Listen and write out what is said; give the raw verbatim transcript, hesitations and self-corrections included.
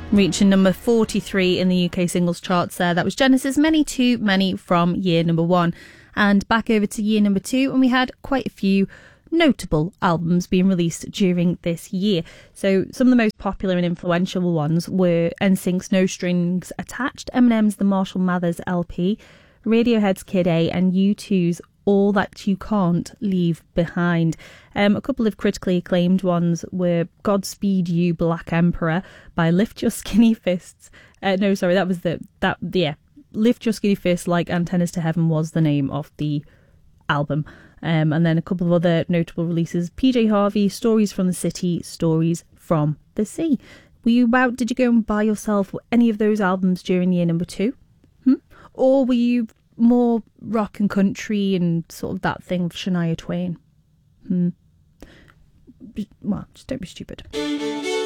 reaching number forty-three in the U K singles charts there. That was Genesis, Many Too Many from year number one. And back over to year number two, and we had quite a few notable albums being released during this year. So some of the most popular and influential ones were N Sync's No Strings Attached, Eminem's The Marshall Mathers L P, Radiohead's Kid A, and U two's All That You Can't Leave Behind. Um, a couple of critically acclaimed ones were Godspeed You Black Emperor by Lift Your Skinny Fists. Uh, no, sorry, that was the, that, yeah, Lift Your Skinny Fists Like Antennas to Heaven was the name of the album. Um, and then a couple of other notable releases, P J Harvey, Stories from the City, Stories from the Sea. Were you about, did you go and buy yourself any of those albums during year number two? Hmm? Or were you more rock and country and sort of that thing of Shania Twain? Hmm. Well, just don't be stupid.